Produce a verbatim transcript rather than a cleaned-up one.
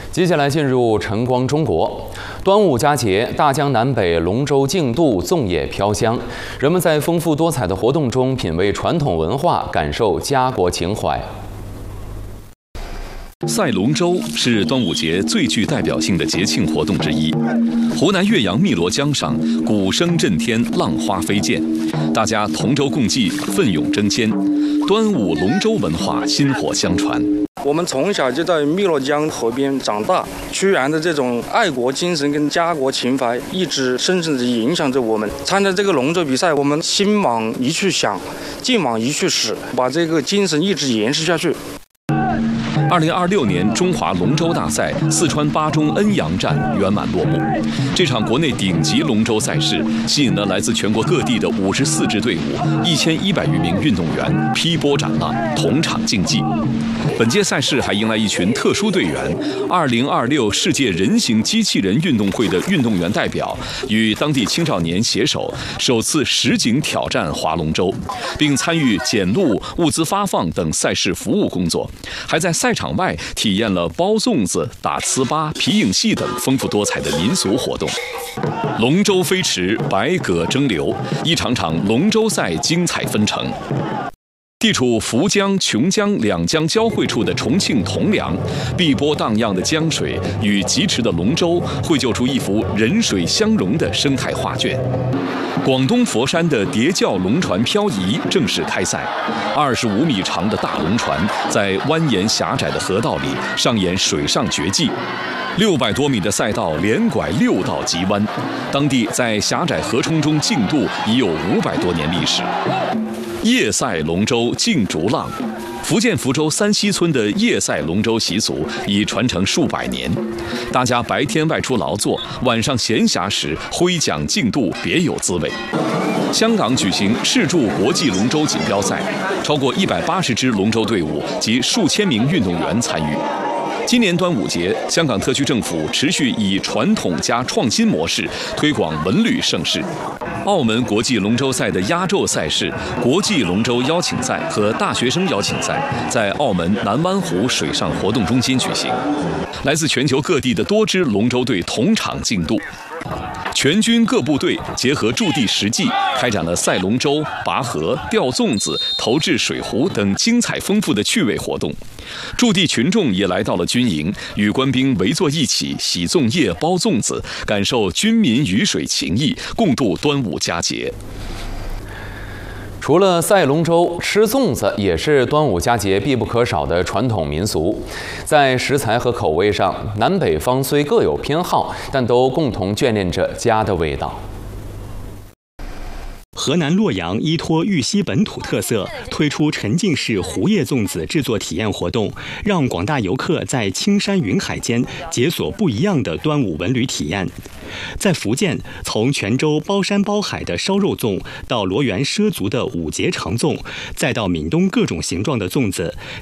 接下来进入晨光中国。端午佳节，大江南北龙舟竞渡，粽叶飘香，人们在丰富多彩的活动中品味传统文化，感受家国情怀。 赛龙舟是端午节最具代表性的节庆活动之一。湖南岳阳汨罗江上，鼓声震天，浪花飞溅，大家同舟共济，奋勇争先，端午龙舟文化薪火相传。 我们从小就在汨罗江河边长大，屈原的这种爱国精神跟家国情怀一直深深地影响着我们。参加这个龙舟比赛，我们心往一处想，劲往一处使，把这个精神一直延续下去。 二零二六年中华龙舟大赛四川巴中恩阳站圆满落幕。这场国内顶级龙舟赛事吸引了来自全国各地的五十四支队伍、一千一百余名运动员劈波斩浪，同场竞技。本届赛事还迎来一群特殊队员——二零二六世界人形机器人运动会的运动员代表，与当地青少年携手，首次实景挑战划龙舟，并参与检录、物资发放等赛事服务工作，还在赛场外体验了包粽子、打糍粑、皮影戏等丰富多彩的民俗活动。龙舟飞驰，百舸争流，一场场龙舟赛精彩纷呈。地处涪江、琼江两江交汇处的重庆铜梁，碧波荡漾的江水与疾驰的龙舟，绘就出一幅人水相融的生态画卷。广东佛山的叠教龙船漂移正式开赛，二十五米长的大龙船在蜿蜒狭窄的河道里上演水上绝技。六百多米的赛道连拐六道急弯，当地在狭窄河冲中竞渡已有五百多年历史。夜赛龙舟竞逐浪，福建福州三溪村的夜赛龙舟习俗已传承数百年。大家白天外出劳作，晚上闲暇时挥桨竞渡，别有滋味。香港举行世铸国际龙舟锦标赛，超过一百八十支龙舟队伍及数千名运动员参与。今年端午节，香港特区政府持续以传统加创新模式推广文旅盛事。澳门国际龙舟赛的压轴赛事国际龙舟邀请赛和大学生邀请赛在澳门南湾湖水上活动中心举行，来自全球各地的多支龙舟队同场竞渡。全军各部队结合驻地实际，开展了赛龙舟、拔河、吊粽子、投掷水壶等精彩丰富的趣味活动。驻地群众也来到了军营，与官兵围坐一起洗粽叶、包粽子，感受军民鱼水情谊，共度端午佳节。 除了赛龙舟，吃粽子也是端午佳节必不可少的传统民俗。在食材和口味上，南北方虽各有偏好，但都共同眷恋着家的味道。 河南洛阳依托豫西本土特色，推出沉浸式糊叶粽子制作体验活动，让广大游客在青山云海间解锁不一样的端午文旅体验。在福建，从泉州包山包海的烧肉粽，到罗源畲族的五节长粽，再到闽东各种形状的粽子，